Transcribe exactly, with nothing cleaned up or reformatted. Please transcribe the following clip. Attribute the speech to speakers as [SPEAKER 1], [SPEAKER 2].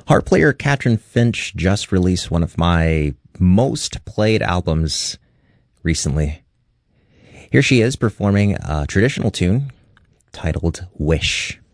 [SPEAKER 1] Harp player Catherine Finch just released one of my most played albums recently. Here she is performing a traditional tune titled Wish.